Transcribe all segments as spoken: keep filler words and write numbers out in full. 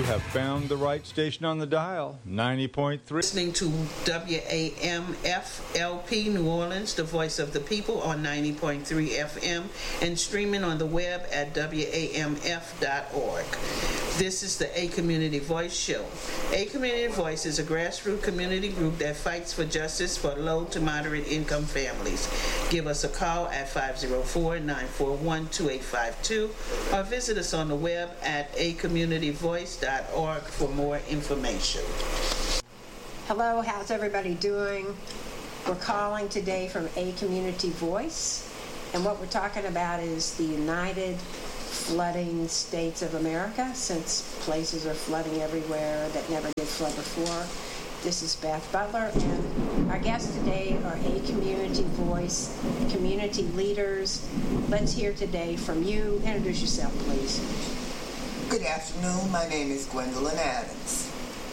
have found the right station on the dial, ninety point three. Listening to W A M F L P New Orleans, the voice of the people on ninety point three F M, and streaming on the web at W A M F dot org. This is the A Community Voice Show. A Community Voice is a grassroots community group that fights for justice for low to moderate income families. Give us a call at five oh four, nine four one, two eight five two or visit us on the web at a community voice dot org for more information. Hello, how's everybody doing? We're calling today from A Community Voice, and what we're talking about is the United Flooding States of America, since places are flooding everywhere that never did flood before. This is Beth Butler, and our guests today are A Community Voice, community leaders. Let's hear today from you. Introduce yourself, please. Good afternoon. My name is Gwendolyn Adams.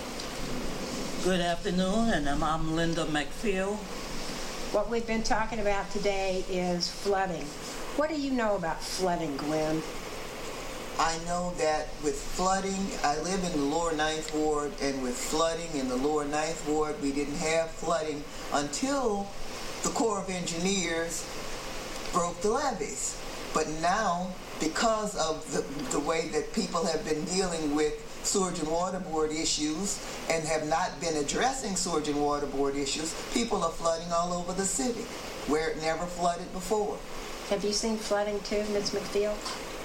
Good afternoon, and I'm, I'm Linda McPhail. What we've been talking about today is flooding. What do you know about flooding, Gwen? I know that with flooding, I live in the lower ninth ward, and with flooding in the lower ninth ward, we didn't have flooding until the Corps of Engineers broke the levees. But now, because of the, the way that people have been dealing with Sewage and Water Board issues and have not been addressing Sewage and Water Board issues, people are flooding all over the city where it never flooded before. Have you seen flooding too, Miz McPhail?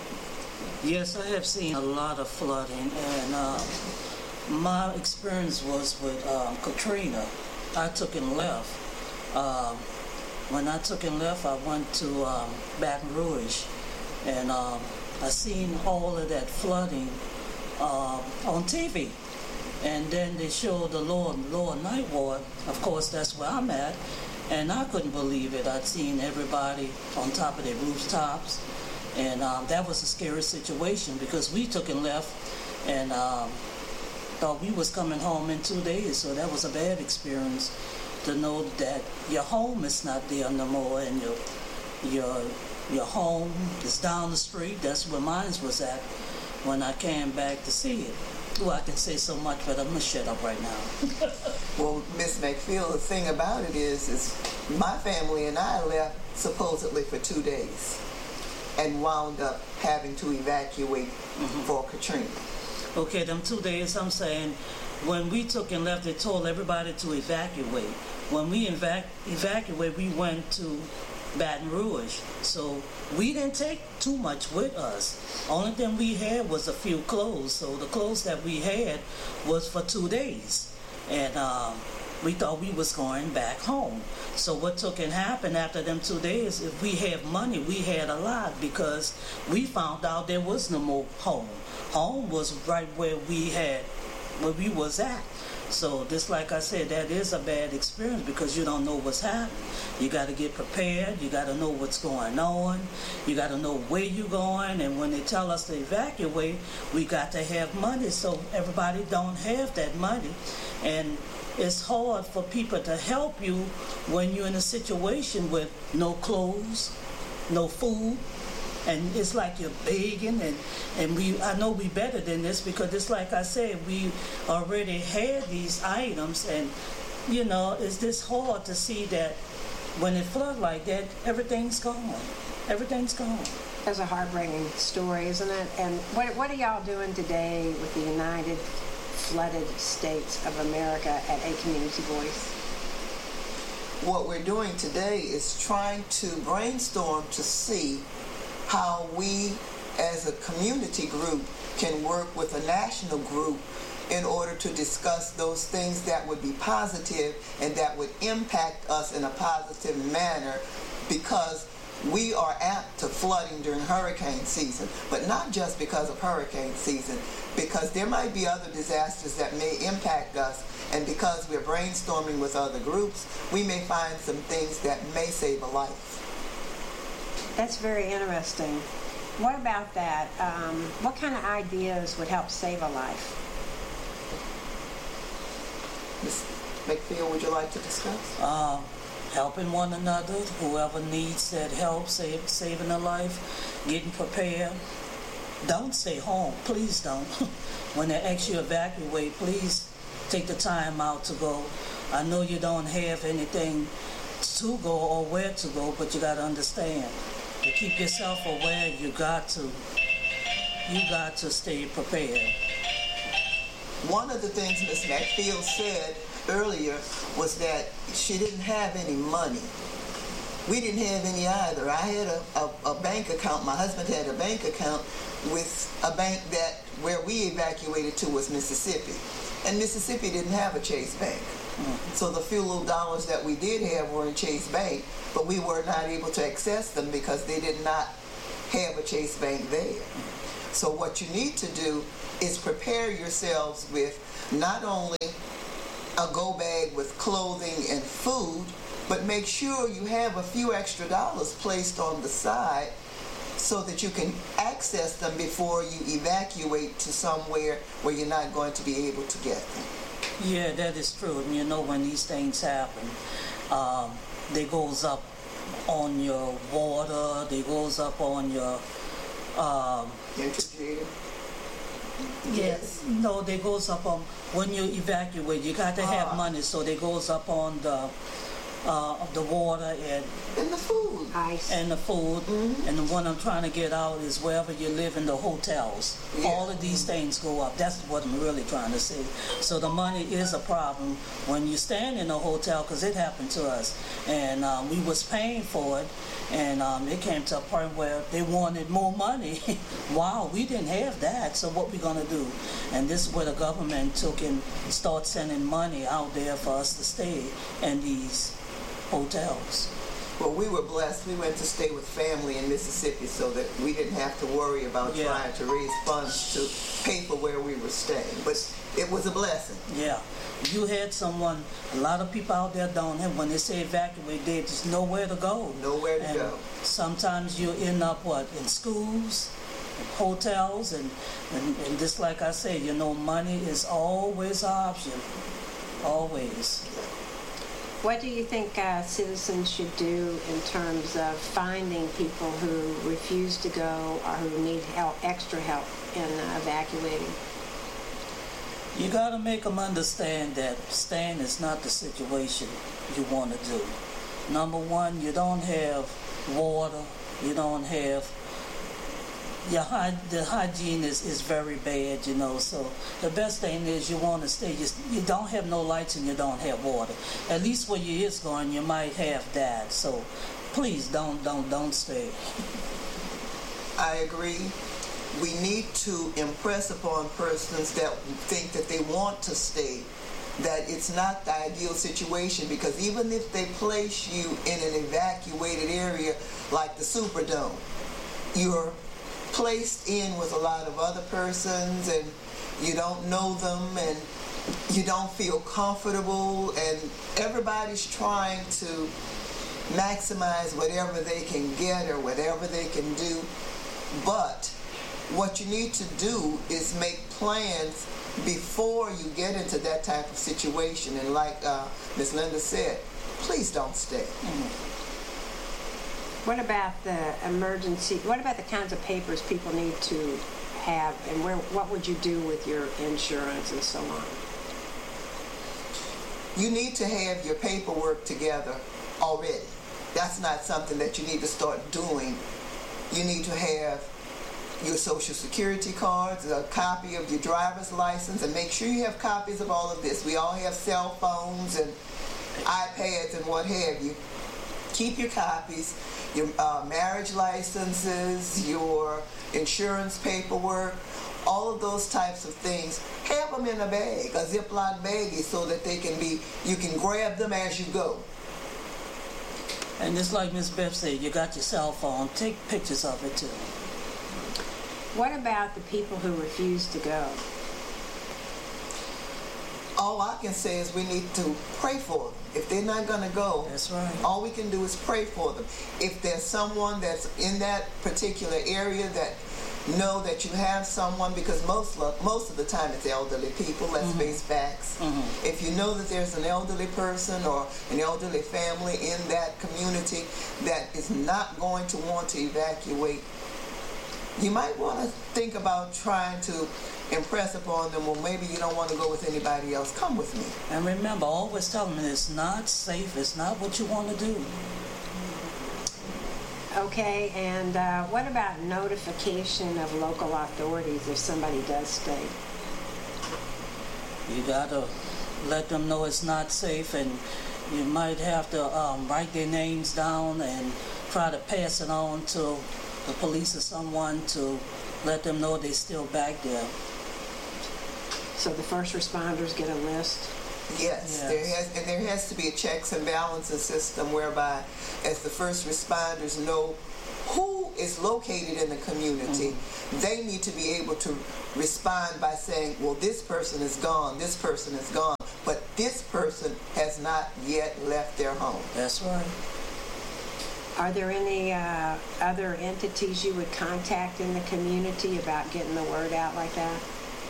Yes, I have seen a lot of flooding, and uh, my experience was with um, Katrina. I took and left. Um, when I took and left, I went to um, Baton Rouge, and um, I seen all of that flooding uh, on T V. And then they showed the lower, lower ninth ward. Of course, that's where I'm at, and I couldn't believe it. I'd seen everybody on top of their rooftops. And um, that was a scary situation because we took and left and um, thought we was coming home in two days. So that was a bad experience to know that your home is not there no more, and your your your home is down the street. That's where mine was at when I came back to see it. Well, I can say so much, but I'm gonna shut up right now. Well, Miz McPhail, the thing about it is, is my family and I left supposedly for two days. And wound up having to evacuate mm-hmm. for Katrina. Okay, them two days, I'm saying, when we took and left, they told everybody to evacuate. When we evac- evacuated, we went to Baton Rouge. So we didn't take too much with us. Only thing we had was a few clothes. So the clothes that we had was for two days. And um, we thought we was going back home. So what took and happened after them two days, if we had money, we had a lot, because we found out there was no more home. Home was right where we had, where we was at. So just like I said, that is a bad experience because you don't know what's happening. You got to get prepared. You got to know what's going on. You got to know where you're going. And when they tell us to evacuate, we got to have money. So everybody don't have that money. And it's hard for people to help you when you're in a situation with no clothes, no food, and it's like you're begging. And, and we, I know we better than this because it's like I said, we already had these items, and you know, it's just hard to see that when it floods like that, everything's gone. Everything's gone. That's a heartbreaking story, isn't it? And what, what are y'all doing today with the United Flooded States of America at A Community Voice? What we're doing today is trying to brainstorm to see how we as a community group can work with a national group in order to discuss those things that would be positive and that would impact us in a positive manner, because we are apt to flooding during hurricane season, but not just because of hurricane season, because there might be other disasters that may impact us, and because we're brainstorming with other groups, we may find some things that may save a life. That's very interesting. What about that? Um, what kind of ideas would help save a life? Miz McPhail, would you like to discuss? Uh, helping one another, whoever needs that help, save, saving a life, getting prepared. don't stay home. Please don't. When they ask you to evacuate, please take the time out to go. I know you don't have anything to go or where to go, but you got to understand, to keep yourself aware, you got to, you got to stay prepared. One of the things Miz McField said earlier was that she didn't have any money. We didn't have any either. I had a, a, a bank account. My husband had a bank account with a bank that where we evacuated to was Mississippi. And Mississippi didn't have a Chase Bank. Mm-hmm. So the few little dollars that we did have were in Chase Bank, but we were not able to access them because they did not have a Chase Bank there. So what you need to do is prepare yourselves with not only a go bag with clothing and food, but make sure you have a few extra dollars placed on the side so that you can access them before you evacuate to somewhere where you're not going to be able to get them. Yeah, that is true. And you know, when these things happen, um, they goes up on your water, they goes up on your um, refrigerator. Yes. No, they goes up on when you evacuate. You got to have Ah. money, so they goes up on the uh, the water and And the food. Ice. and the food. Mhm. And the one I'm trying to get out is wherever you live in the hotels. Yeah. All of these things go up. That's what I'm really trying to say. So the money is a problem when you stand in a hotel, because it happened to us. And um, we was paying for it, and um, it came to a point where they wanted more money. Wow, we didn't have that, so what we gonna do? And this is where the government took and start sending money out there for us to stay in these hotels. Well, we were blessed. We went to stay with family in Mississippi so that we didn't have to worry about Yeah. trying to raise funds to pay for where we were staying. But it was a blessing. Yeah, you had someone, a lot of people out there don't have, when they say evacuate, they just nowhere to go. Nowhere to And go. sometimes you end up, what, in schools, hotels, and, and, and just like I say, you know, money is always an option. Always. What do you think uh, citizens should do in terms of finding people who refuse to go or who need help, extra help in uh, evacuating? You got to make them understand that staying is not the situation you want to do. Number one, you don't have water, you don't have, your hy- the hygiene is, is very bad, you know, so the best thing is you want to stay, you, you don't have no lights and you don't have water. At least where you is going, you might have that, so please don't, don't, don't stay. I agree. We need to impress upon persons that think that they want to stay that it's not the ideal situation, because even if they place you in an evacuated area like the Superdome, you're placed in with a lot of other persons and you don't know them and you don't feel comfortable, and everybody's trying to maximize whatever they can get or whatever they can do. But what you need to do is make plans before you get into that type of situation. And like uh, Miz Linda said, please don't stay. What about the emergency, what about the kinds of papers people need to have, and where, what would you do with your insurance and so on? You need to have your paperwork together already. That's not something that you need to start doing. You need to have your social security cards, a copy of your driver's license, and make sure you have copies of all of this. We all have cell phones and iPads and what have you. Keep your copies, your uh, marriage licenses, your insurance paperwork, all of those types of things. Have them in a bag, a Ziploc baggie, so that they can be, you can grab them as you go. And just like Miz Beth said, you got your cell phone, take pictures of it too. What about the people who refuse to go? All I can say is we need to pray for them. If they're not going to go, That's right. all we can do is pray for them. If there's someone that's in that particular area that know that you have someone, because most lo- most of the time it's elderly people, let's Mm-hmm. face facts. Mm-hmm. If you know that there's an elderly person or an elderly family in that community that is not going to want to evacuate, you might want to think about trying to impress upon them, well, maybe you don't want to go with anybody else, come with me. And remember, always tell them it's not safe, it's not what you want to do. Okay, and uh, what about notification of local authorities if somebody does stay? You gotta let them know it's not safe, and you might have to um, write their names down and try to pass it on to the police or someone to let them know they're still back there. So the first responders get a list? Yes, Yes. there has, and there has to be a checks and balances system whereby, as the first responders know who is located in the community, mm-hmm. they need to be able to respond by saying, well, this person is gone, this person is gone, but this person has not yet left their home. That's right. Are there any uh, other entities you would contact in the community about getting the word out like that?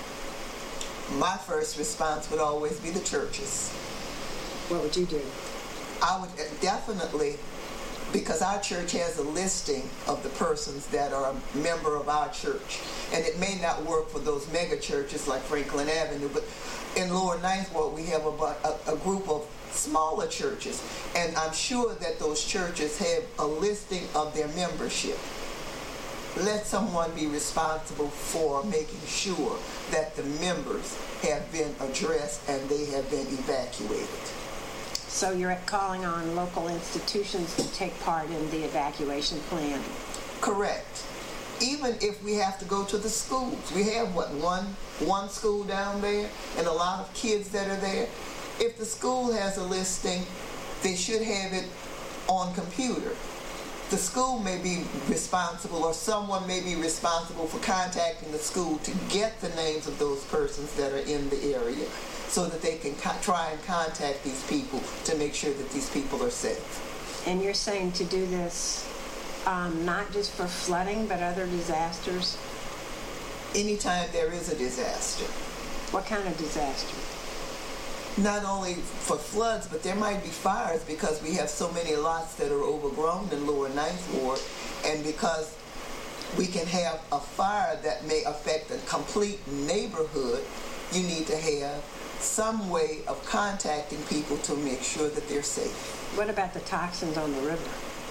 My first response would always be the churches. What would you do? I would definitely, because our church has a listing of the persons that are a member of our church. And it may not work for those mega churches like Franklin Avenue, but in Lower Ninth Ward we have a, a, a group of smaller churches. And I'm sure that those churches have a listing of their membership. Let someone be responsible for making sure that the members have been addressed and they have been evacuated. So you're calling on local institutions to take part in the evacuation plan? Correct. Even if we have to go to the schools. We have, what, one, one school down there and a lot of kids that are there. If the school has a listing, they should have it on computer. The school may be responsible, or someone may be responsible for contacting the school to get the names of those persons that are in the area so that they can co- try and contact these people to make sure that these people are safe. And you're saying to do this um, not just for flooding, but other disasters? Anytime there is a disaster. What kind of disaster? Not only for floods, but there might be fires because we have so many lots that are overgrown in Lower Ninth Ward, and because we can have a fire that may affect a complete neighborhood, you need to have some way of contacting people to make sure that they're safe. What about the toxins on the river?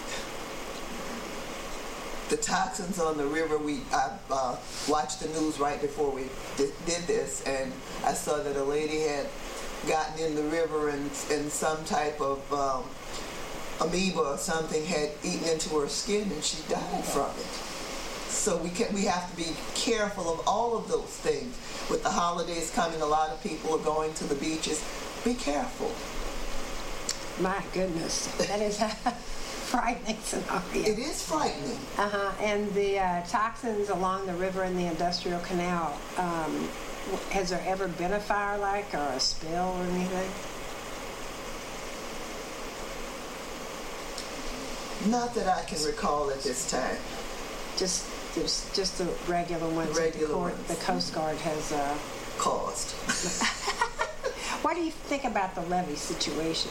The toxins on the river, we I uh, watched the news right before we did, did this, and I saw that a lady had gotten in the river and, and some type of um, amoeba or something had eaten into her skin and she died from it. So we can we have to be careful of all of those things. With the holidays coming, a lot of people are going to the beaches. Be careful. My goodness, that is a frightening scenario. It is frightening. Uh-huh. And the uh, toxins along the river and the industrial canal, um, has there ever been a fire like, or a spill or anything? Not that I can recall at this time. Just there's just the regular ones. The that regular the, court, ones. the Coast Guard has. Uh, Caused. what do you think about the levee situation?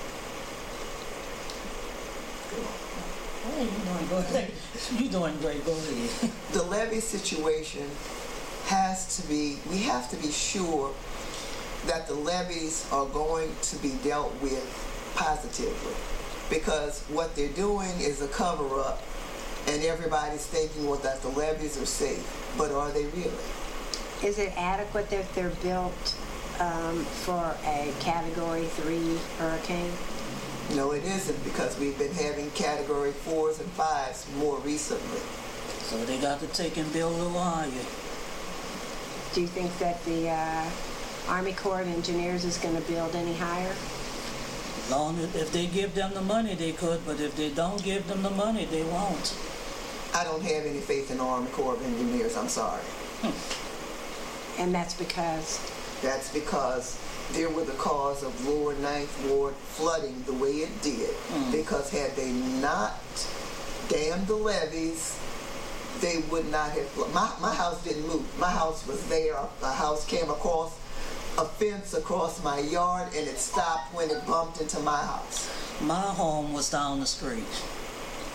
Hey, you doing good. You doing great. Go ahead. The levee situation has to be, we have to be sure that the levees are going to be dealt with positively, because what they're doing is a cover-up, and everybody's thinking, well, that the levees are safe, but are they really? Is it adequate that they're built um, for a Category three hurricane? No, it isn't, because we've been having Category fours and fives more recently. So they got to take and build a little higher. Do you think that the uh, Army Corps of Engineers is going to build any higher? Long as, if they give them the money, they could, but if they don't give them the money, they won't. I don't have any faith in the Army Corps of Engineers, I'm sorry. Hmm. And that's because? That's because they were the cause of Lower Ninth Ward flooding the way it did. Mm. Because had they not dammed the levees, they would not have flooded. My, my house didn't move. My house was there. My house came across a fence across my yard, and it stopped when it bumped into my house. My home was down the street.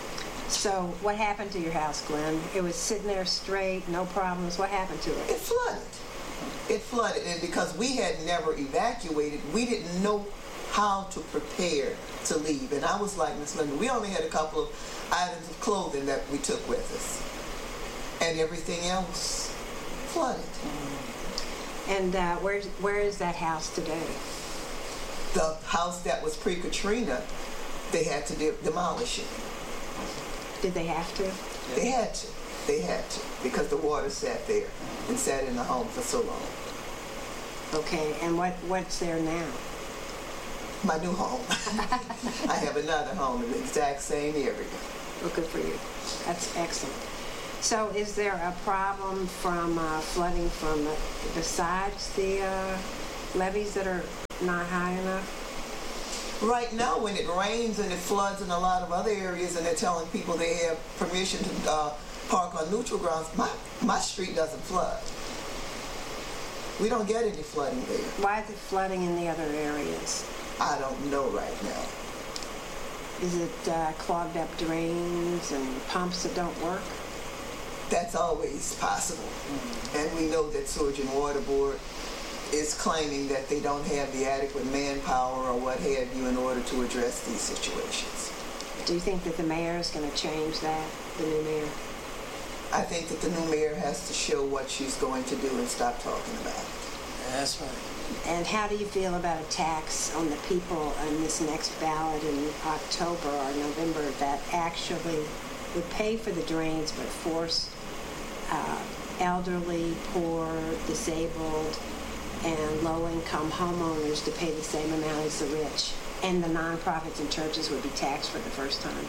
So what happened to your house, Glenn? It was sitting there straight, no problems. What happened to It it? flooded. It flooded, and because we had never evacuated, we didn't know how to prepare to leave. And I was like, Miss Linda, we only had a couple of items of clothing that we took with us, and everything else flooded. And uh, where's, where is that house today? The house that was pre-Katrina, they had to de- demolish it. Did they have to? They had to. They had to, because the water sat there and sat in the home for so long. Okay, and what, what's there now? My new home. I have another home in the exact same area. Well, good for you. That's excellent. So is there a problem from uh, flooding from uh, besides the uh, levees that are not high enough? Right now, when it rains and it floods in a lot of other areas, and they're telling people they have permission to uh, park on neutral grounds, my, my street doesn't flood. We don't get any flooding there. Why is it flooding in the other areas? I don't know right now. Is it uh, clogged up drains and pumps that don't work? That's always possible. And we know that Sewage and Water Board is claiming that they don't have the adequate manpower or what have you in order to address these situations. Do you think that the mayor is going to change that, the new mayor? I think that the new mayor has to show what she's going to do and stop talking about it. That's right. And how do you feel about a tax on the people on this next ballot in October or November that actually would pay for the drains but force uh, elderly, poor, disabled, and low-income homeowners to pay the same amount as the rich? And the nonprofits and churches would be taxed for the first time.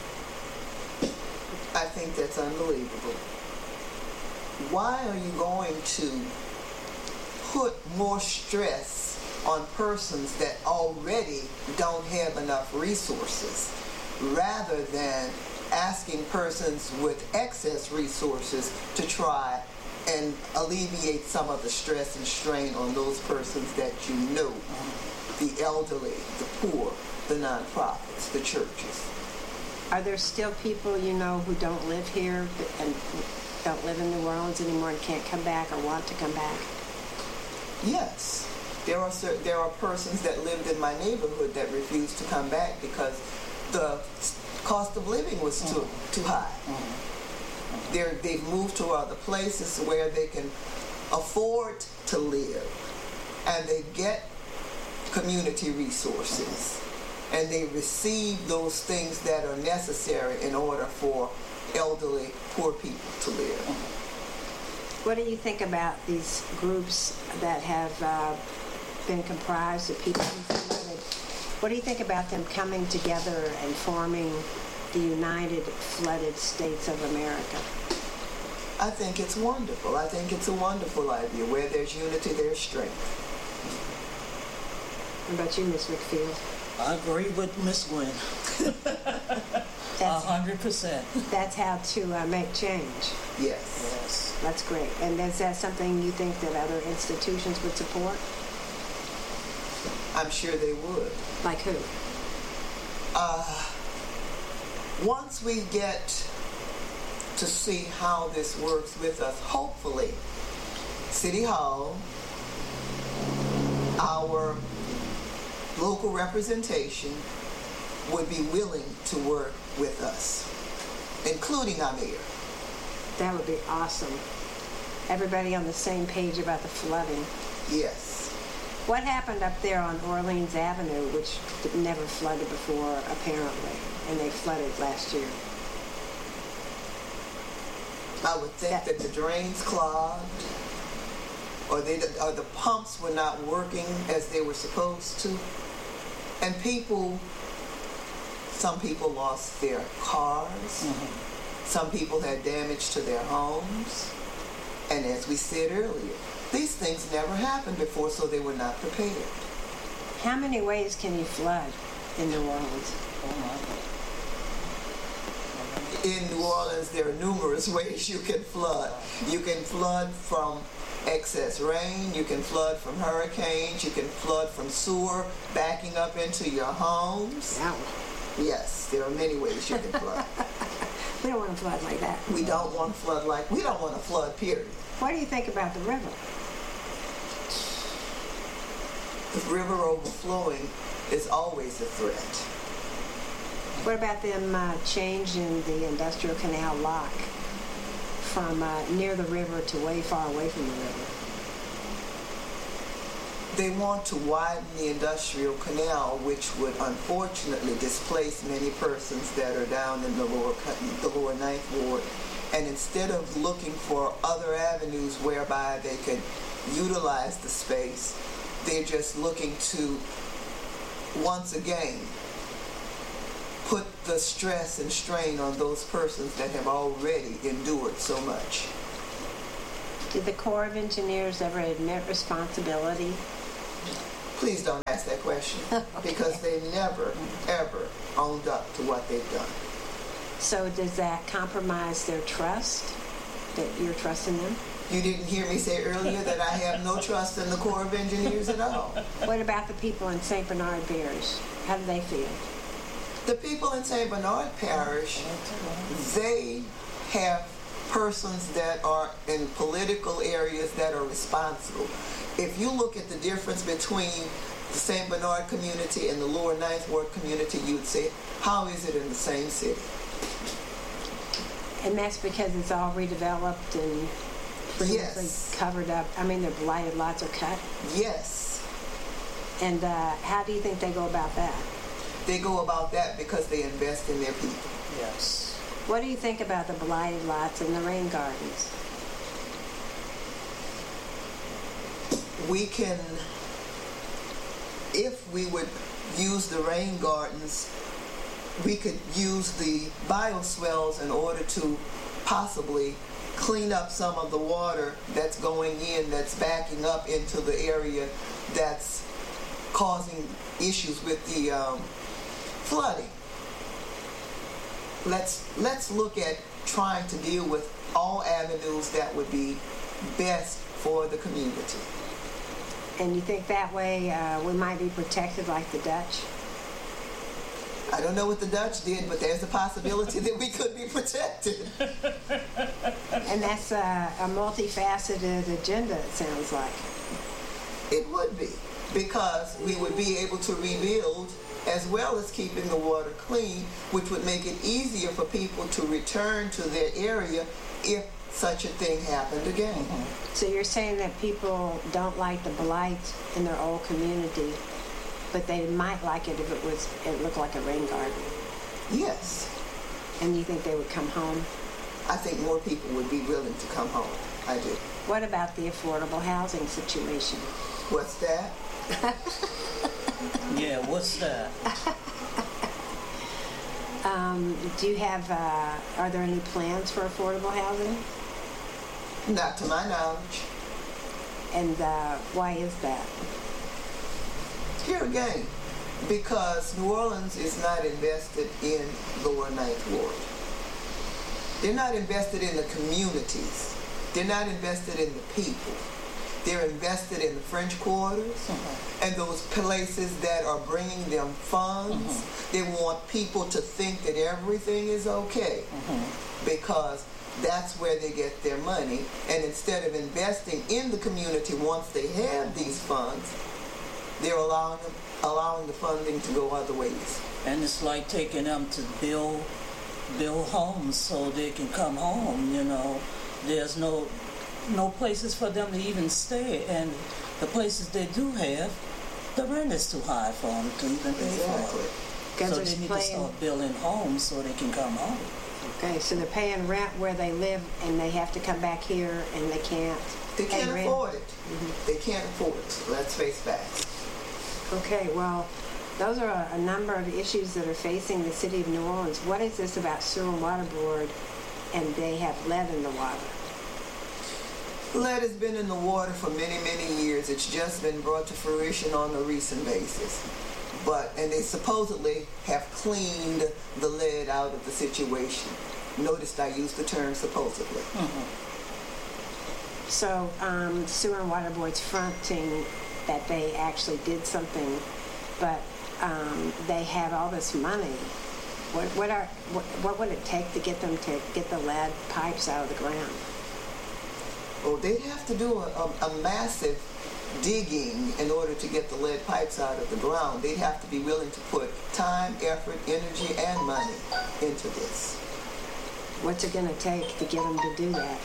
I think that's unbelievable. Why are you going to put more stress on persons that already don't have enough resources rather than asking persons with excess resources to try and alleviate some of the stress and strain on those persons that you know, the elderly, the poor, the nonprofits, the churches? Are there still people you know who don't live here and don't live in New Orleans anymore and can't come back or want to come back? Yes. There are cer- there are persons that lived in my neighborhood that refused to come back because the cost of living was too mm-hmm. too high. Mm-hmm. They're, they've moved to other places where they can afford to live, and they get community resources, and they receive those things that are necessary in order for elderly, poor people to live. What do you think about these groups that have uh, been comprised of people who flooded? What do you think about them coming together and forming the United Flooded States of America? I think it's wonderful. I think it's a wonderful idea. Where there's unity, there's strength. What about you, Miss Whitfield? I agree with Miss Gwen. A That's, hundred percent. that's how to uh, make change. Yes. Yes. That's great. And is that something you think that other institutions would support? I'm sure they would. Like who? Uh, once we get to see how this works with us, hopefully, City Hall, our local representation would be willing to work with us, including our mayor. That would be awesome. Everybody on the same page about the flooding. Yes. What happened up there on Orleans Avenue, which never flooded before, apparently, and they flooded last year? I would think that the drains clogged, or, they, or the pumps were not working as they were supposed to. And people, some people lost their cars. Mm-hmm. Some people had damage to their homes. And as we said earlier, these things never happened before, so they were not prepared. How many ways can you flood in New Orleans? Oh my God. In New Orleans, there are numerous ways you can flood. You can flood from excess rain, you can flood from hurricanes, you can flood from sewer backing up into your homes. Wow. Yes, there are many ways you can flood. We don't want to flood like that. We don't want to flood like, we don't want to flood, period. What do you think about the river? The river overflowing is always a threat. What about them uh, changing the industrial canal lock from uh, near the river to way far away from the river? They want to widen the industrial canal, which would unfortunately displace many persons that are down in the lower, the lower Ninth Ward. And instead of looking for other avenues whereby they could utilize the space, they're just looking to, once again, put the stress and strain on those persons that have already endured so much. Did the Corps of Engineers ever admit responsibility? Please don't ask that question, because they never, ever owned up to what they've done. So does that compromise their trust, that you're trusting them? You didn't hear me say earlier that I have no trust in the Corps of Engineers at all. What about the people in Saint Bernard Parish? How do they feel? The people in Saint Bernard Parish, they have persons that are in political areas that are responsible. If you look at the difference between the Saint Bernard community and the lower Ninth Ward community, you would say, how is it in the same city? And that's because it's all redeveloped and previously Yes. covered up. I mean, their blighted lots are cut. Yes. And uh, how do you think they go about that? They go about that because they invest in their people. Yes. What do you think about the blighted lots and the rain gardens? We can, if we would use the rain gardens, we could use the bioswales in order to possibly clean up some of the water that's going in, that's backing up into the area that's causing issues with the um, flooding. Let's, let's look at trying to deal with all avenues that would be best for the community. And you think that way uh, we might be protected like the Dutch? I don't know what the Dutch did, but there's a possibility that we could be protected. And that's uh, a multifaceted agenda, it sounds like. It would be, because we would be able to rebuild as well as keeping the water clean, which would make it easier for people to return to their area if such a thing happened again. Mm-hmm. So you're saying that people don't like the blight in their old community, but they might like it if it was it looked like a rain garden. Yes. And you think they would come home? I think more people would be willing to come home. I do. What about the affordable housing situation? What's that? Yeah, what's that? Um, do you have, uh, are there any plans for affordable housing? Not to my knowledge. And uh, why is that? Here again, because New Orleans is not invested in Lower Ninth Ward. They're not invested in the communities. They're not invested in the people. They're invested in the French Quarters mm-hmm. and those places that are bringing them funds. Mm-hmm. They want people to think that everything is okay mm-hmm. because that's where they get their money. And instead of investing in the community once they have these funds, they're allowing them, allowing the funding to go other ways. And it's like taking them to build, build homes so they can come home, you know. There's no no places for them to even stay, and the places they do have, the rent is too high for them to even pay Exactly. for. So they need playing, to start building homes so they can come home. Okay, so they're paying rent where they live, and they have to come back here, and they can't. They can't rent. afford it. Mm-hmm. They can't afford it. Let's face facts. Okay, well, those are a, a number of issues that are facing the city of New Orleans. What is this about Sewer and Water Board, and they have lead in the water? Lead has been in the water for many, many years. It's just been brought to fruition on a recent basis. But, and they supposedly have cleaned the lead out of the situation. Noticed I used the term supposedly. Mm-hmm. So, um, Sewer and Water Board's fronting that they actually did something, but um, they have all this money What what are what, what would it take to get them to get the lead pipes out of the ground? Well, they'd have to do a, a, a massive digging in order to get the lead pipes out of the ground. They'd have to be willing to put time, effort, energy, and money into this. What's it going to take to get them to do that?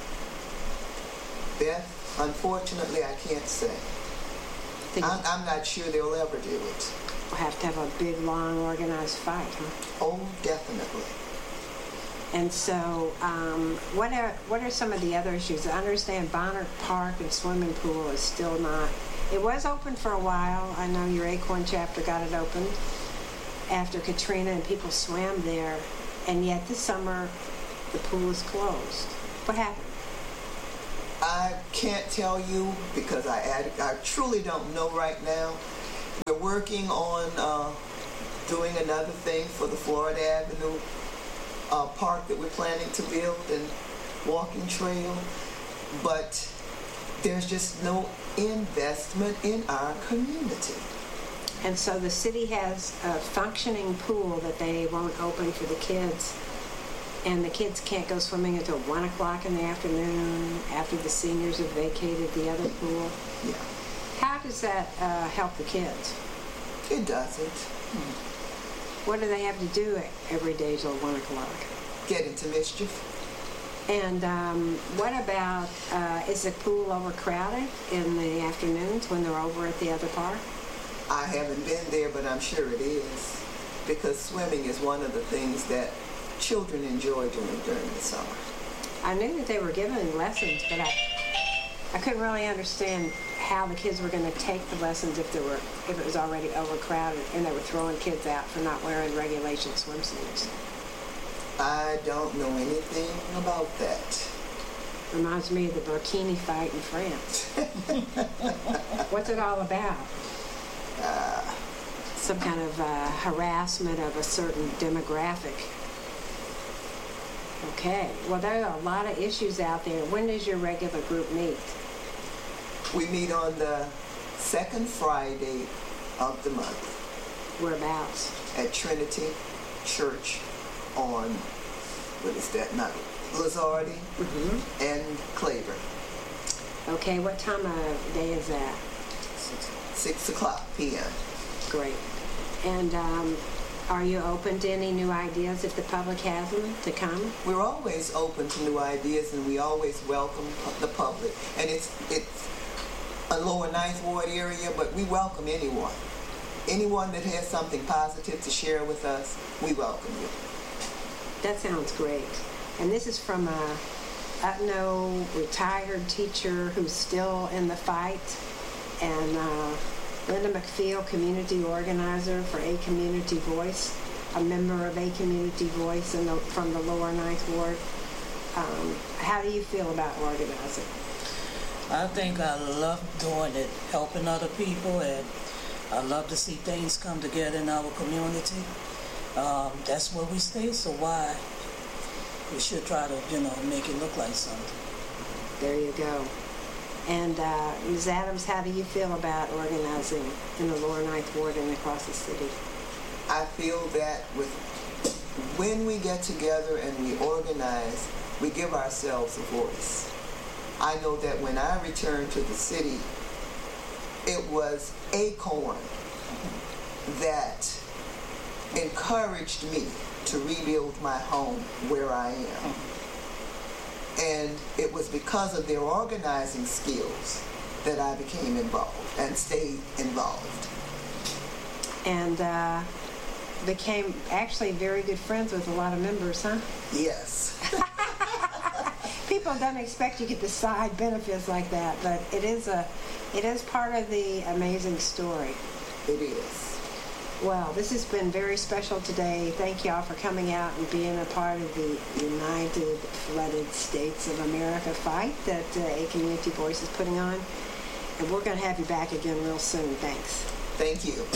Beth, unfortunately, I can't say. Think I'm, I'm not sure they'll ever do it. we'll have to have a big, long, organized fight, huh? Oh, definitely. And so, um, what are what are some of the other issues? I understand Bonner Park and swimming pool is still not. It was open for a while. I know your Acorn chapter got it open after Katrina, and people swam there. And yet this summer, the pool is closed. What happened? I can't tell you because I I truly don't know right now. We're working on uh, doing another thing for the Florida Avenue uh, park that we're planning to build and walking trail, but there's just no investment in our community. And so the city has a functioning pool that they won't open for the kids, and the kids can't go swimming until one o'clock in the afternoon after the seniors have vacated the other pool. Yeah. How does that uh, help the kids? It doesn't. What do they have to do every day till one o'clock? Get into mischief. And um, what about, uh, is the pool overcrowded in the afternoons when they're over at the other park? I haven't been there, but I'm sure it is, because swimming is one of the things that children enjoy doing during the summer. I knew that they were giving lessons, but I, I couldn't really understand how the kids were going to take the lessons if there were if it was already overcrowded and they were throwing kids out for not wearing regulation swimsuits. I don't know anything about that. Reminds me of the burkini fight in France. What's it all about? Uh, Some kind of uh, harassment of a certain demographic. Okay, well, there are a lot of issues out there. When does your regular group meet? we meet on the second Friday of the month Whereabouts? at Trinity Church on, what is that, not Lazardi Mm-hmm. and Claiborne. Okay, what time of day is that? Six o'clock p m Great. And um, are you open to any new ideas if the public has them to come? We're always open to new ideas, and we always welcome pu- the public. And it's it's a lower Ninth Ward area, but we welcome anyone. Anyone that has something positive to share with us, we welcome you. That sounds great. And this is from a Utno retired teacher who's still in the fight, and uh, Linda McPhail, community organizer for A Community Voice, a member of A Community Voice in the, from the lower Ninth Ward. Um, how do you feel about organizing? I think I love doing it, helping other people, and I love to see things come together in our community. Um, that's where we stay, so why? We should try to, you know, make it look like something. There you go. And uh, Miz Adams, how do you feel about organizing in the lower Ninth Ward and across the city? I feel that with when we get together and we organize, we give ourselves a voice. I know that when I returned to the city, it was Acorn that encouraged me to rebuild my home where I am. And it was because of their organizing skills that I became involved and stayed involved. And uh, became actually very good friends with a lot of members, huh? Yes. People don't expect you get the side benefits like that, but it is a, it is part of the amazing story. It is. Well, this has been very special today. Thank you all for coming out and being a part of the United Flooded States of America fight that uh, A Community Voice is putting on. And we're going to have you back again real soon. Thanks. Thank you.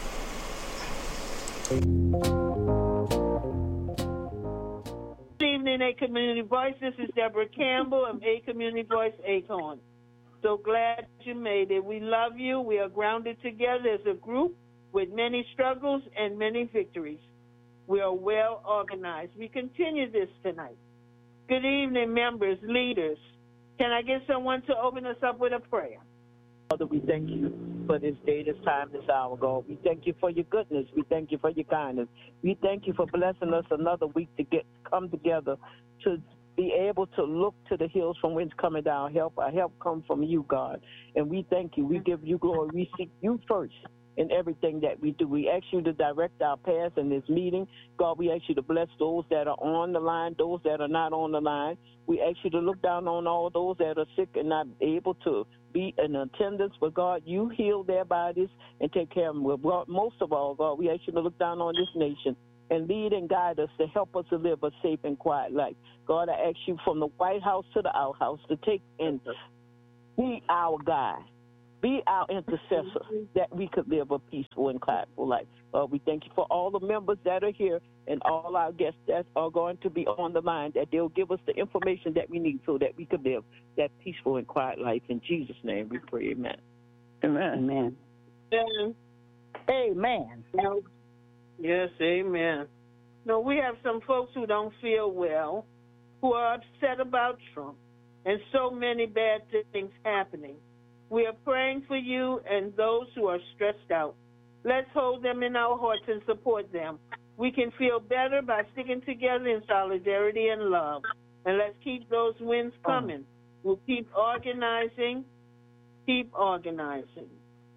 Good evening, A Community Voice. This is Deborah Campbell of A Community Voice Acorn. So glad you made it. We love you. We are grounded together as a group with many struggles and many victories. We are well organized. We continue this tonight. Good evening, members, leaders. Can I get someone to open us up with a prayer? Father, we thank you for this day, this time, this hour, God. We thank you for your goodness. We thank you for your kindness. We thank you for blessing us another week to get come together to be able to look to the hills from whence coming down help. Our help come from you, God. And we thank you. We give you glory. We seek you first in everything that we do. We ask you to direct our paths in this meeting. God, we ask you to bless those that are on the line, those that are not on the line. We ask you to look down on all those that are sick and not able to be in attendance. But, God, you heal their bodies and take care of them. Well, most of all, God, we ask you to look down on this nation and lead and guide us to help us to live a safe and quiet life. God, I ask you from the White House to the outhouse to take and be our guide. Be our intercessor that we could live a peaceful and quietful life. Uh, we thank you for all the members that are here and all our guests that are going to be on the line, that they'll give us the information that we need so that we could live that peaceful and quiet life. In Jesus' name we pray, amen. Amen. Amen. Amen. Yes, amen. No, we have some folks who don't feel well, who are upset about Trump, and so many bad things happening. We are praying for you and those who are stressed out. Let's hold them in our hearts and support them. We can feel better by sticking together in solidarity and love. And let's keep those wins coming. We'll keep organizing, keep organizing.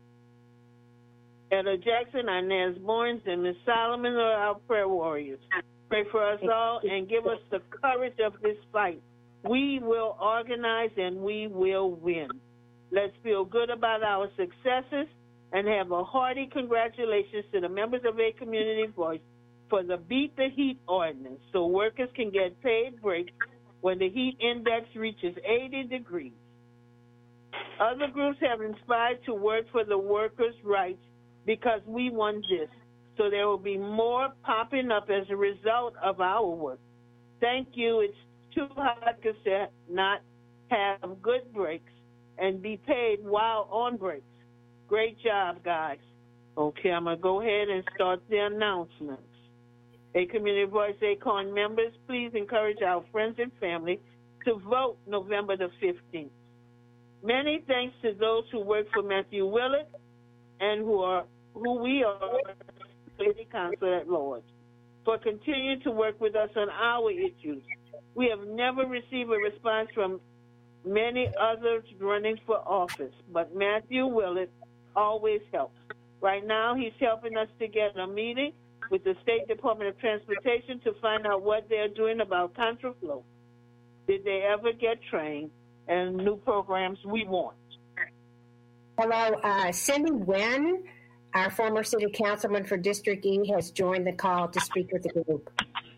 Etta Jackson, Inez Barnes, and Miz Solomon are our prayer warriors. Pray for us all and give us the courage of this fight. We will organize and we will win. Let's feel good about our successes and have a hearty congratulations to the members of A Community Voice for the Beat the Heat ordinance so workers can get paid breaks when the heat index reaches eighty degrees. Other groups have inspired to work for the workers' rights because we want this, so there will be more popping up as a result of our work. Thank you. It's too hot to not have good breaks and be paid while on breaks. Great job, guys. Okay, I'm going to go ahead and start the announcements. A Community Voice Acorn members, please encourage our friends and family to vote November the fifteenth. Many thanks to those who work for Matthew Willett and who are who we are, City Council at Large, for continuing to work with us on our issues. We have never received a response from many others running for office, but Matthew Willett always helps. Right now, he's helping us to get a meeting with the State Department of Transportation to find out what they're doing about contraflow. Did they ever get trained? And new programs we want. Hello, uh, Cindy Nguyen, our former city councilman for District E, has joined the call to speak with the group.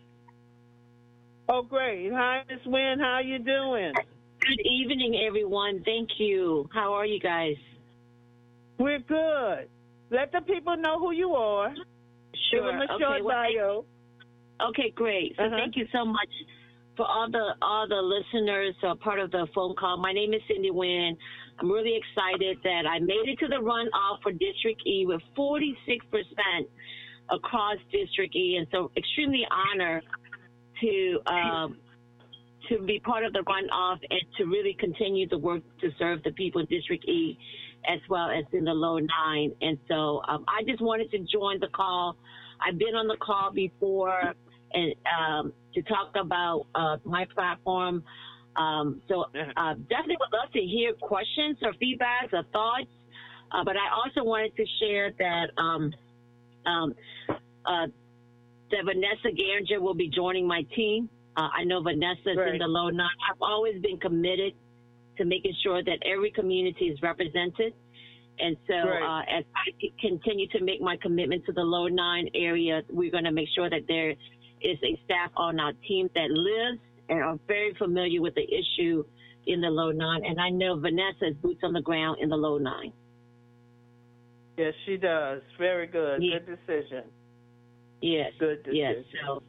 Oh, great. Hi, Miz Nguyen. How you doing? Good evening, everyone. Thank you. How are you guys? We're good. Let the people know who you are. Sure. Give them a okay, short well, bio. Okay, great. So Uh-huh. thank you so much for all the all the listeners who are part of the phone call. My name is Cindy Nguyen. I'm really excited that I made it to the runoff for District E with forty-six percent across District E, and so extremely honored to um, to be part of the runoff and to really continue to work to serve the people in District E as well as in the low nine. And so um, I just wanted to join the call. I've been on the call before and um, to talk about uh, my platform. Um, so uh, definitely would love to hear questions or feedbacks or thoughts. Uh, but I also wanted to share that um, um, uh, that Vanessa Garinger will be joining my team. Uh, I know Vanessa is Right. in the low nine. I've always been committed to making sure that every community is represented. And so Right. uh, as I continue to make my commitment to the low nine area, we're going to make sure that there is a staff on our team that lives and are very familiar with the issue in the low nine. And I know Vanessa is boots on the ground in the low nine. Yes, she does. Very good. Yeah. Good decision. Yes. Good decision. Yes. So,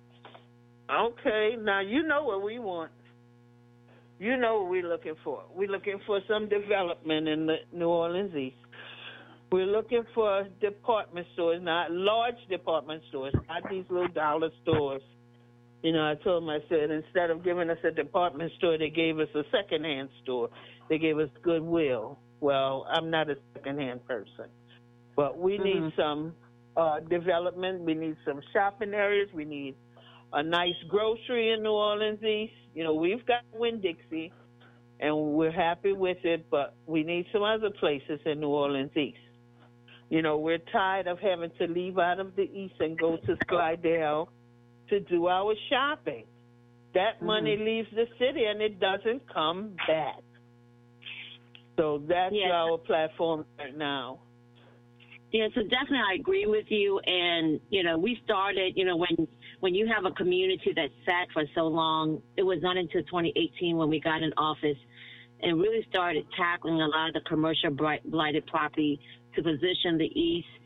Okay, now you know what we want. You know what we're looking for. We're looking for some development in the New Orleans East. We're looking for department stores, not large department stores, not these little dollar stores. You know, I told them, I said, instead of giving us a department store, they gave us a secondhand store. They gave us Goodwill. Well, I'm not a secondhand person. But we Mhm. need some uh, development. We need some shopping areas. We need a nice grocery in New Orleans East. You know, we've got Winn-Dixie, and we're happy with it, but we need some other places in New Orleans East. You know, we're tired of having to leave out of the East and go to Slidell to do our shopping. That Mhm. money leaves the city, and it doesn't come back. So that's Yes. our platform right now. Yeah, so definitely I agree with you. And, you know, we started, you know, when when you have a community that sat for so long, it was not until twenty eighteen when we got in office and really started tackling a lot of the commercial blight- blighted property to position the East